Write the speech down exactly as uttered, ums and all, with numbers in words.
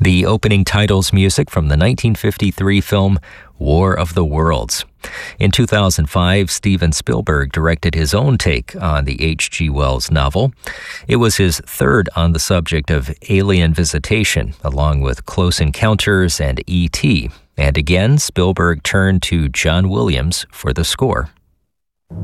The opening titles music from the nineteen fifty-three film War of the Worlds. In two thousand five, Steven Spielberg directed his own take on the H G. Wells novel. It was his third on the subject of alien visitation, along with Close Encounters and E T. And again, Spielberg turned to John Williams for the score.